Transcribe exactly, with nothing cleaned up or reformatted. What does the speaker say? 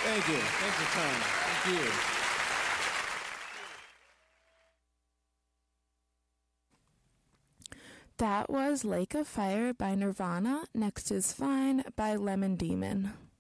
Thank you. Thanks for coming. Thank you. That was Lake of Fire by Nirvana. Next is Fine by Lemon Demon.